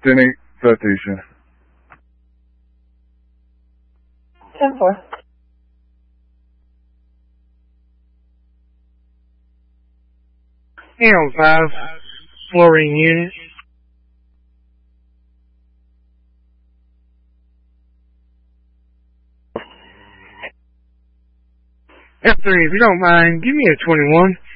10-8 citation. 10-4. Hang 5, fluorine unit. F3, if you don't mind, give me a 21.